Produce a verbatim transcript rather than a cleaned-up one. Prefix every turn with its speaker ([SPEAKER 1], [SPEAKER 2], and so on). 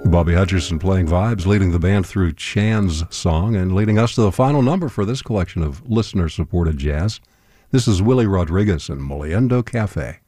[SPEAKER 1] Bobby Hutcherson playing vibes, leading the band through Chan's song, and leading us to the final number for this collection of listener-supported jazz. This is Willie Rodriguez and Moliendo Cafe.